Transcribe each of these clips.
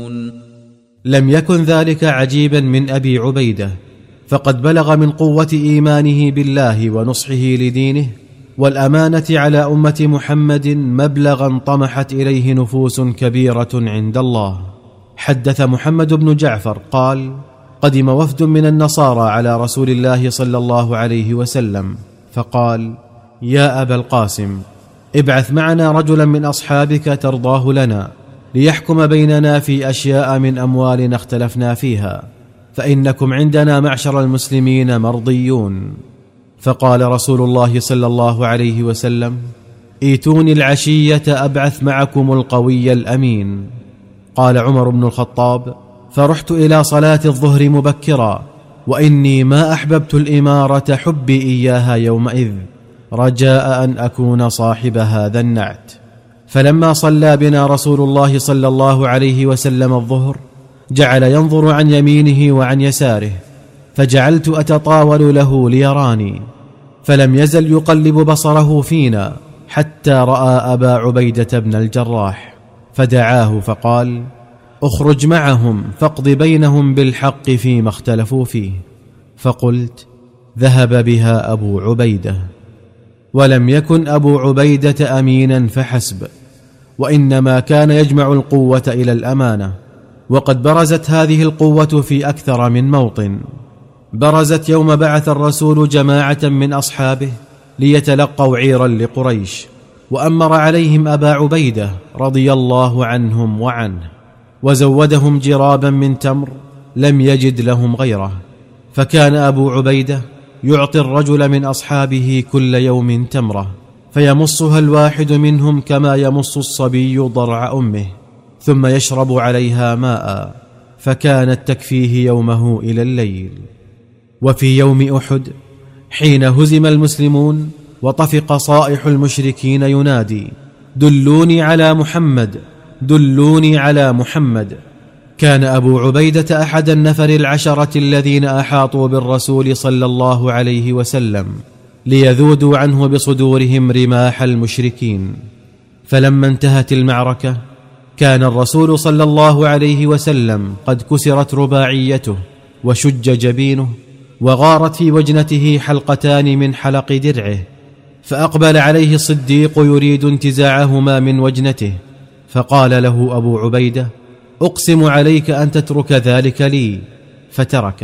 لم يكن ذلك عجيبا من أبي عبيدة، فقد بلغ من قوة إيمانه بالله ونصحه لدينه والأمانة على أمة محمد مبلغا طمحت إليه نفوس كبيرة عند الله. حدث محمد بن جعفر قال: قدم وفد من النصارى على رسول الله صلى الله عليه وسلم، فقال: يا أبا القاسم، ابعث معنا رجلا من أصحابك ترضاه لنا، ليحكم بيننا في أشياء من أموالنا اختلفنا فيها، فإنكم عندنا معشر المسلمين مرضيون. فقال رسول الله صلى الله عليه وسلم: ائتوني العشية أبعث معكم القوي الأمين. قال عمر بن الخطاب: فرحت إلى صلاة الظهر مبكرا، وإني ما أحببت الإمارة حبي إياها يومئذ، رجاء أن أكون صاحب هذا النعت. فلما صلى بنا رسول الله صلى الله عليه وسلم الظهر، جعل ينظر عن يمينه وعن يساره، فجعلت أتطاول له ليراني، فلم يزل يقلب بصره فينا حتى رأى أبا عبيدة بن الجراح، فدعاه فقال: اخرج معهم فاقض بينهم بالحق فيما اختلفوا فيه. فقلت: ذهب بها أبو عبيدة. ولم يكن أبو عبيدة أمينا فحسب، وإنما كان يجمع القوة إلى الأمانة، وقد برزت هذه القوة في أكثر من موطن. برزت يوم بعث الرسول جماعة من أصحابه ليتلقوا عيرا لقريش، وأمر عليهم أبا عبيدة رضي الله عنهم وعنه، وزودهم جرابا من تمر لم يجد لهم غيره. فكان أبو عبيدة يعطي الرجل من أصحابه كل يوم تمرة، فيمصها الواحد منهم كما يمص الصبي ضرع أمه، ثم يشرب عليها ماء، فكانت تكفيه يومه إلى الليل. وفي يوم أحد حين هزم المسلمون وطفق صائح المشركين ينادي: دلوني على محمد، دلوني على محمد، كان أبو عبيدة أحد النفر العشرة الذين أحاطوا بالرسول صلى الله عليه وسلم ليذودوا عنه بصدورهم رماح المشركين. فلما انتهت المعركة كان الرسول صلى الله عليه وسلم قد كسرت رباعيته وشج جبينه، وغارت في وجنته حلقتان من حلق درعه، فأقبل عليه الصديق يريد انتزاعهما من وجنته، فقال له أبو عبيدة: أقسم عليك أن تترك ذلك لي، فتركه.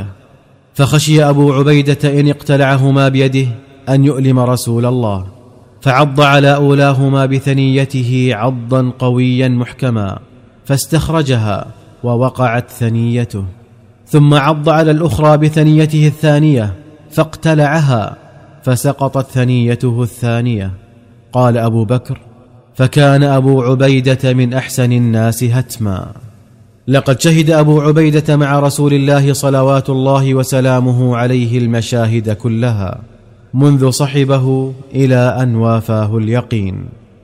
فخشي أبو عبيدة إن اقتلعهما بيده أن يؤلم رسول الله، فعض على أولاهما بثنيته عضا قويا محكما، فاستخرجها ووقعت ثنيته، ثم عض على الأخرى بثنيته الثانية فاقتلعها، فسقطت ثنيته الثانية. قال أبو بكر: فكان أبو عبيدة من أحسن الناس هتما. لقد شهد أبو عبيدة مع رسول الله صلوات الله وسلامه عليه المشاهد كلها منذ صحبه إلى أن وافاه اليقين.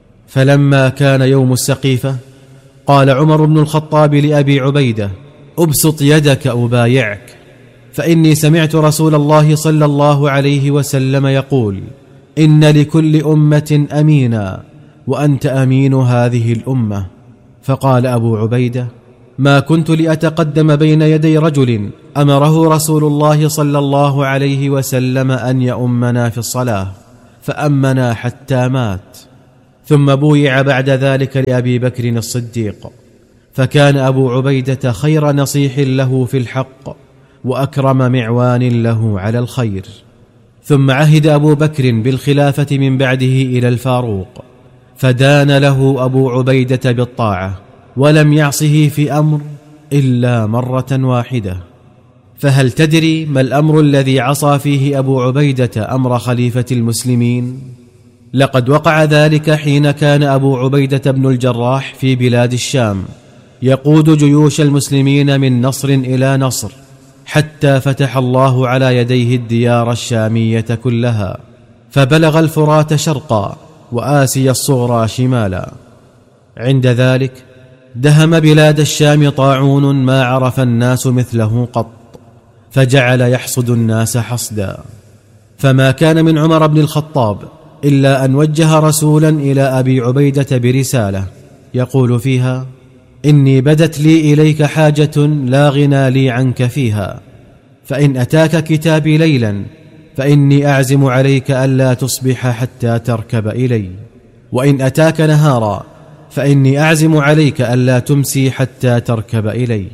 فلما كان يوم السقيفة قال عمر بن الخطاب لأبي عبيدة: أبسط يدك أبايعك، فإني سمعت رسول الله صلى الله عليه وسلم يقول: إن لكل أمة أمينا، وأنت أمين هذه الأمة. فقال أبو عبيدة: ما كنت لأتقدم بين يدي رجل أمره رسول الله صلى الله عليه وسلم أن يؤمنا في الصلاة، فأمنا حتى مات. ثم بويع بعد ذلك لأبي بكر الصديق، فكان أبو عبيدة خير نصيح له في الحق، وأكرم معوان له على الخير. ثم عهد أبو بكر بالخلافة من بعده إلى الفاروق، فدان له أبو عبيدة بالطاعة، ولم يعصه في أمر إلا مرة واحدة. فهل تدري ما الأمر الذي عصى فيه أبو عبيدة أمر خليفة المسلمين؟ لقد وقع ذلك حين كان أبو عبيدة بن الجراح في بلاد الشام يقود جيوش المسلمين من نصر إلى نصر، حتى فتح الله على يديه الديار الشامية كلها، فبلغ الفرات شرقا وآسيا الصغرى شمالا. عند ذلك دهم بلاد الشام طاعون ما عرف الناس مثله قط، فجعل يحصد الناس حصدا. فما كان من عمر بن الخطاب إلا أن وجه رسولا إلى أبي عبيدة برسالة يقول فيها: إني بدت لي إليك حاجة لا غنى لي عنك فيها، فإن أتاك كتابي ليلا فإني أعزم عليك ألا تصبح حتى تركب إلي، وإن أتاك نهارا فإني أعزم عليك ألا تمسي حتى تركب إلي.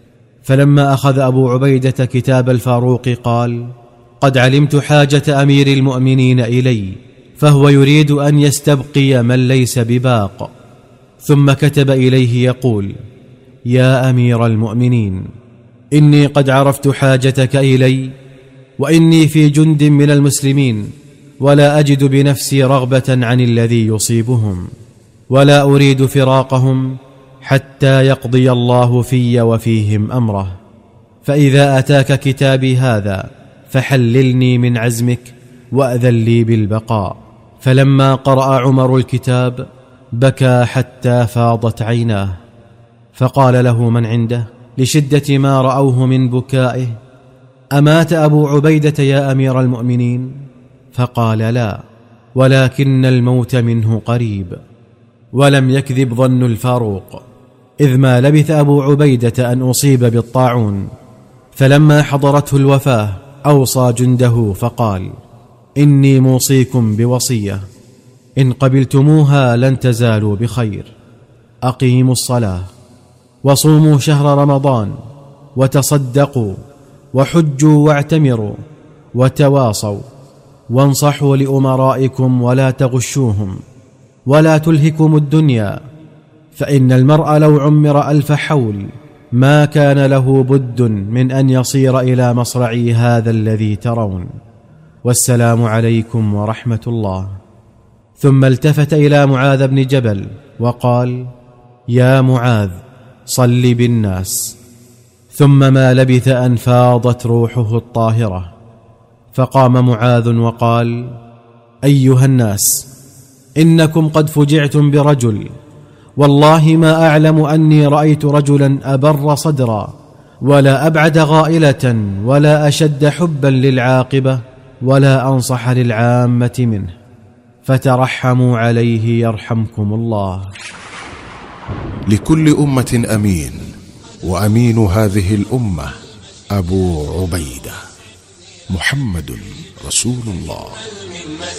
فلما أخذ أبو عبيدة كتاب الفاروق قال: قد علمت حاجة أمير المؤمنين إلي، فهو يريد أن يستبقي من ليس بباق. ثم كتب إليه يقول: يا أمير المؤمنين، إني قد عرفت حاجتك إلي، وإني في جند من المسلمين، ولا أجد بنفسي رغبة عن الذي يصيبهم، ولا أريد فراقهم حتى يقضي الله في وفيهم أمره. فإذا أتاك كتابي هذا فحللني من عزمك وأذن لي بالبقاء. فلما قرأ عمر الكتاب بكى حتى فاضت عيناه، فقال له من عنده لشدة ما رأوه من بكائه: أمات أبو عبيدة يا أمير المؤمنين؟ فقال: لا، ولكن الموت منه قريب. ولم يكذب ظن الفاروق، إذ ما لبث أبو عبيدة أن أصيب بالطاعون، فلما حضرته الوفاة أوصى جنده فقال: إني موصيكم بوصية، إن قبلتموها لن تزالوا بخير. أقيموا الصلاة، وصوموا شهر رمضان، وتصدقوا، وحجوا واعتمروا، وتواصوا، وانصحوا لأمرائكم ولا تغشوهم، ولا تلهكم الدنيا، فإن المرء لو عمر 1000 حول ما كان له بد من أن يصير إلى مصرعي هذا الذي ترون. والسلام عليكم ورحمة الله. ثم التفت إلى معاذ بن جبل وقال: يا معاذ، صل بالناس. ثم ما لبث أن فاضت روحه الطاهرة، فقام معاذ وقال: أيها الناس، إنكم قد فجعتم برجل، والله ما أعلم أني رأيت رجلا أبر صدرا، ولا أبعد غائلة، ولا أشد حبا للعاقبة، ولا أنصح للعامة منه، فترحموا عليه يرحمكم الله. لكل أمة أمين، وأمين هذه الأمة أبو عبيدة. محمد رسول الله.